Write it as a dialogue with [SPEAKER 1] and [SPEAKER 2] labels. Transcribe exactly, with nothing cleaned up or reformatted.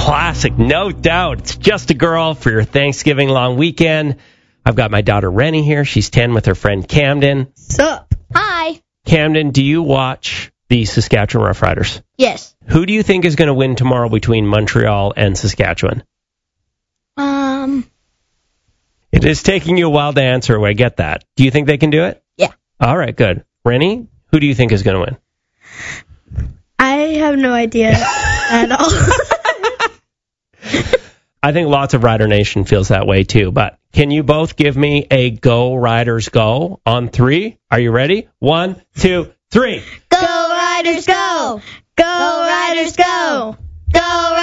[SPEAKER 1] classic, no doubt. It's Just a Girl for your Thanksgiving long weekend. I've got my daughter Rennie here. She's ten with her friend Camden.
[SPEAKER 2] Sup? Hi.
[SPEAKER 1] Camden, do you watch the Saskatchewan Roughriders?
[SPEAKER 2] Yes.
[SPEAKER 1] Who do you think is going to win tomorrow between Montreal and Saskatchewan?
[SPEAKER 2] Um.
[SPEAKER 1] It is taking you a while to answer. I get that. Do you think they can do it?
[SPEAKER 2] Yeah.
[SPEAKER 1] All right, good. Rennie, who do you think is going to win?
[SPEAKER 2] I have no idea at all.
[SPEAKER 1] I think lots of Rider Nation feels that way too, but can you both give me a Go Riders Go on three? Are you ready? One, two, three.
[SPEAKER 2] Go Riders, go! Go Riders, go! Go